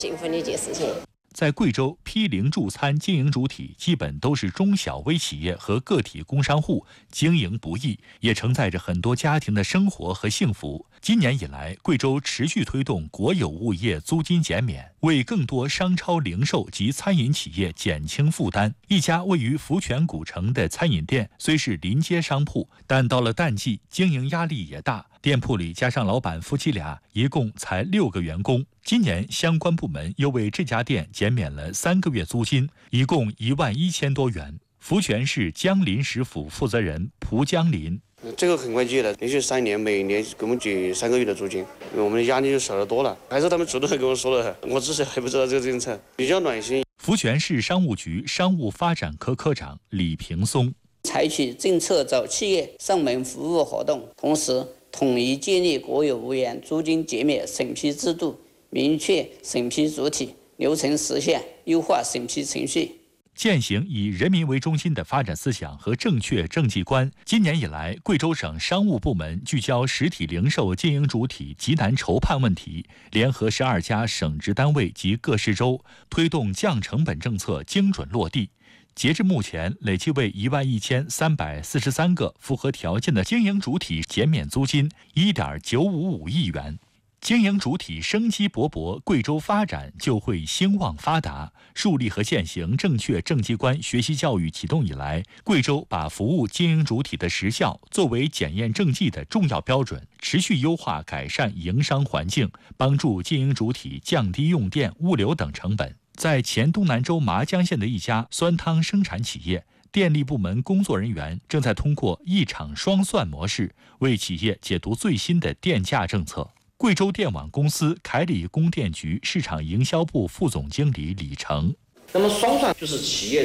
幸福的一件事情。 在贵州，批零助餐经营主体基本都是中小微企业和个体工商户，经营不易，也承载着很多家庭的生活和幸福。今年以来，贵州持续推动国有物业租金减免，为更多商超零售及餐饮企业减轻负担。一家位于福泉古城的餐饮店，虽是临街商铺，但到了淡季，经营压力也大。店铺里加上老板夫妻俩，一共才6个员工。今年相关部门又为这家店减免了3个月租金，一共11000多元。福泉市江林食府负责人蒲江林： 这个很快结了，连续3年，每年给我们结3个月的租金，我们的压力就少得多了。还是他们主动跟我说了，我只是还不知道这个政策，比较暖心。 福泉市商务局商务发展科科长李平松： 采取政策找企业上门服务活动，同时统一建立国有物业租金减免审批制度，明确审批主体、流程实现，优化审批程序。 践行以人民为中心的发展思想和正确政绩观，今年以来，贵州省商务部门聚焦实体零售经营主体急难筹判问题，联合12家省直单位及各市州，推动降成本政策精准落地。截至目前，累计为11343个符合条件的经营主体减免租金1.955亿元。经营主体生机勃勃，贵州发展就会兴旺发达。树立和践行正确政绩观学习教育启动以来，贵州把服务经营主体的实效作为检验政绩的重要标准，持续优化改善营商环境，帮助经营主体降低用电、物流等成本。在黔东南州麻江县的一家酸汤生产企业，电力部门工作人员正在通过一场双算模式，为企业解读最新的电价政策。贵州电网公司凯里供电局市场营销部副总经理李成： 那么双算就是企业